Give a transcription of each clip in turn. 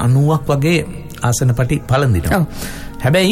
90ක් වගේ ආසනපටි පළඳිනවා. හැබැයි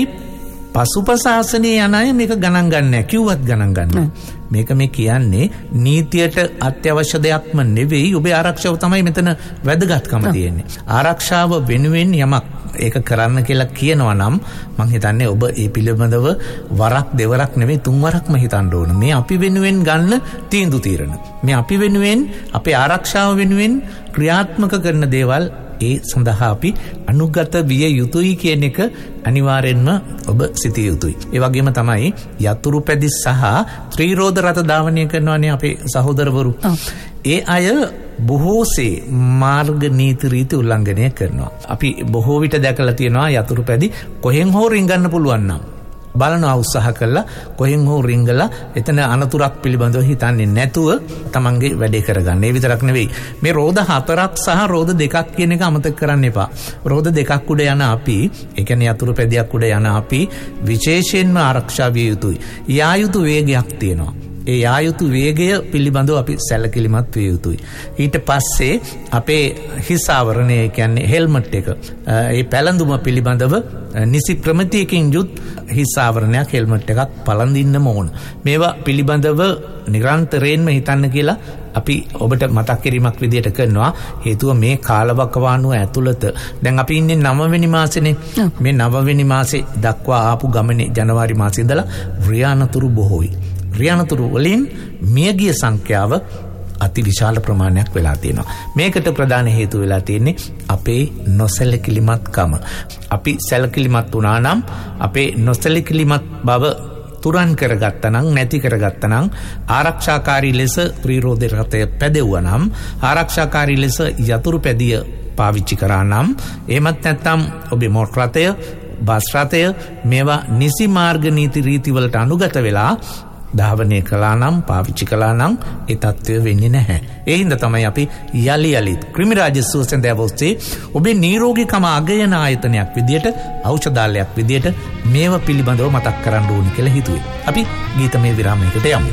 පසුපස ආසනයේ යන අය මේක ගණන් ගන්න නැහැ. කිව්වත් ගණන් ගන්න. මේක මේ කියන්නේ නීතියට අත්‍යවශ්‍ය දෙයක්ම නෙවෙයි. ඔබේ ආරක්ෂාව තමයි මෙතන වැදගත්කම තියෙන්නේ. ආරක්ෂාව වෙනුවෙන් යමක් ඒක කරන්න කියලා කියනවා නම් මම හිතන්නේ ඔබ ඒ පිළිබඳව වරක් දෙවරක් නෙවෙයි 3 වරක්ම හිතන්න ඕන. මේ අපි වෙනුවෙන් ගන්න තීන්දුව తీරන. මේ අපි වෙනුවෙන් අපේ ආරක්ෂාව වෙනුවෙන් ක්‍රියාත්මක කරන දේවල් ඒ සඳහා අපි අනුගත විය යුතුයි කියන එක අනිවාර්යෙන්ම ඔබ සිතිය යුතුයි. ඒ වගේම තමයි යතුරු පැදි සහ ත්‍රිරෝද රථ ධාවනය කරනවානේ අපේ සහෝදරවරු. ඒ අය බොහෝසේ මාර්ග නීති රීති උල්ලංඝනය කරනවා. අපි බොහෝ විට දැකලා තියෙනවා යතුරු පැදි කොහෙන් හෝ රින්ගන්න පුළුවන් නම් බලනවා උත්සාහ කළා කොහෙන් හෝ රිංගලා එතන අනතුරක් පිළිබඳව හිතන්නේ නැතුව තමන්ගේ වැඩේ කරගන්න. ඒ විතරක් නෙවෙයි මේ රෝද 4ක් සහ රෝද 2ක් කියන එක අමතක කරන්න එපා. රෝද 2ක් උඩ යන අපි ඒ කියන්නේ යතුරු පැදියක් උඩ යන අපි විශේෂයෙන්ම ආරක්ෂා විය යුතුයි. යා යුතු වේගයක් තියෙනවා. ඒ යා යුතු වේගය පිළිබඳව අපි සැලකිලිමත් විය යුතුයි. ඊට පස්සේ අපේ හිස් ආවරණය කියන්නේ හෙල්මට් එක ඒ පැළඳුම පිළිබඳව නිසි ප්‍රමිතියකින් යුත් හිස් ආවරණයක් හෙල්මට් එකක් පළඳින්නම ඕන. මේවා පිළිබඳව නිරන්තරයෙන්ම හිතන්න කියලා අපි ඔබට මතක් කිරීමක් විදියට කරනවා. හේතුව මේ කාලවකවානුව ඇතුළත දැන් අපි ඉන්නේ 9 වෙනි මාසෙනේ. මේ 9 වෙනි මාසේ දක්වා ආපු ගමනේ ජනවාරි මාසේ ඉඳලා රියානතුරු බොහෝයි. රියානතුරු වලින් මියගිය සංඛ්‍යාව අති විශාල ප්‍රමාණයක් වෙලා තියෙනවා. මේකට ප්‍රධාන හේතුව වෙලා තියෙන්නේ අපේ නොසැලකිලිමත්කම. අපි සැලකිලිමත් වුණා නම් අපේ නොසැලකිලිමත් බව තුරන් කරගත්තා නම් නැති කරගත්තා නම් ආරක්ෂාකාරී ලෙස ත්‍රිරෝද රථය පැදෙවුවා නම් ආරක්ෂාකාරී ලෙස යතුරු පැදිය පාවිච්චි කරා නම් එහෙමත් නැත්නම් ඔබේ මොටර රථය බස් රථය මේවා නිසි මාර්ග නීති රීති වලට අනුගත වෙලා ධාවනය කළා නම් පාවිච්චි කළා නම් ඒ තත්ත්වය වෙන්නේ නැහැ. ඒ හින්දා තමයි අපි යලි ක්‍රිමි රාජ්‍ය සුවසෙන්දෑව ඔස්සේ ඔබේ නිරෝගීකම අගයන ආයතනයක් විදියට ඖෂධාලයක් විදියට මේව පිළිබඳව මතක් කරන්න ඕනි කියලා හිතුවේ. අපි ගීතමය විරාමයකට යමු.